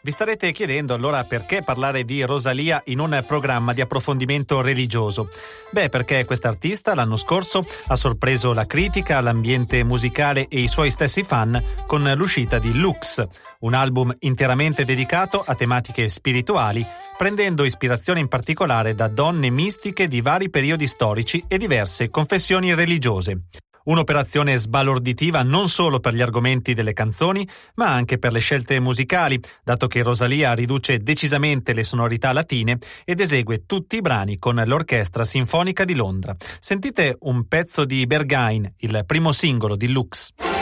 Vi starete chiedendo allora perché parlare di Rosalía in un programma di approfondimento religioso? Beh, perché quest'artista l'anno scorso ha sorpreso la critica, l'ambiente musicale e i suoi stessi fan con l'uscita di Lux, un album interamente dedicato a tematiche spirituali, prendendo ispirazione in particolare da donne mistiche di vari periodi storici e diverse confessioni religiose. Un'operazione sbalorditiva non solo per gli argomenti delle canzoni, ma anche per le scelte musicali, dato che Rosalía riduce decisamente le sonorità latine ed esegue tutti i brani con l'Orchestra Sinfonica di Londra. Sentite un pezzo di Berghain, il primo singolo di Lux.